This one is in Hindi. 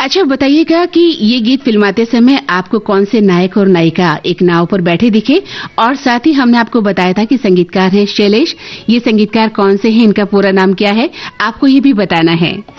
अच्छा बताइएगा कि ये गीत फिल्माते समय आपको कौन से नायक और नायिका एक नाव पर बैठे दिखे, और साथ ही हमने आपको बताया था कि संगीतकार हैं शैलेश। ये संगीतकार कौन से हैं, इनका पूरा नाम क्या है, आपको ये भी बताना है।